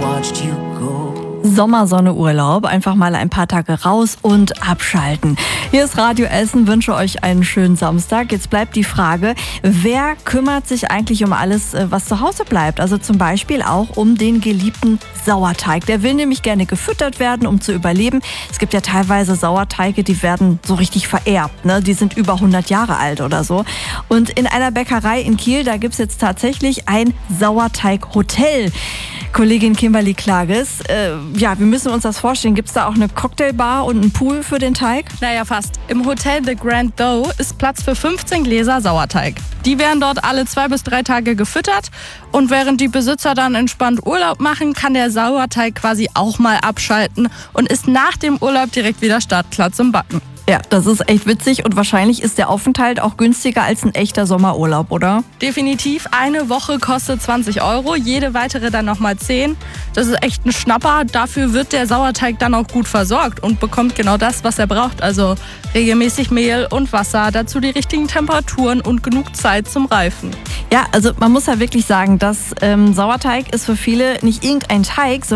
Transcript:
watched you go. Sommersonne Urlaub, einfach mal ein paar Tage raus und abschalten. Hier ist Radio Essen, wünsche euch einen schönen Samstag. Jetzt bleibt die Frage, wer kümmert sich eigentlich um alles, was zu Hause bleibt? Also zum Beispiel auch um den geliebten Sauerteig. Der will nämlich gerne gefüttert werden, um zu überleben. Es gibt ja teilweise Sauerteige, die werden so richtig vererbt, ne? Die sind über 100 Jahre alt oder so. Und in einer Bäckerei in Kiel, da gibt es jetzt tatsächlich ein Sauerteig-Hotel. Kollegin Kimberly Klages, wir müssen uns das vorstellen. Gibt es da auch eine Cocktailbar und einen Pool für den Teig? Naja, fast. Im Hotel The Grand Doe ist Platz für 15 Gläser Sauerteig. Die werden dort alle 2 bis 3 Tage gefüttert. Und während die Besitzer dann entspannt Urlaub machen, kann der Sauerteig quasi auch mal abschalten und ist nach dem Urlaub direkt wieder startklar zum Backen. Ja, das ist echt witzig und wahrscheinlich ist der Aufenthalt auch günstiger als ein echter Sommerurlaub, oder? Definitiv. Eine Woche kostet 20 €, jede weitere dann nochmal 10. Das ist echt ein Schnapper. Dafür wird der Sauerteig dann auch gut versorgt und bekommt genau das, was er braucht. Also regelmäßig Mehl und Wasser, dazu die richtigen Temperaturen und genug Zeit zum Reifen. Ja, also man muss ja wirklich sagen, dass Sauerteig ist für viele nicht irgendein Teig,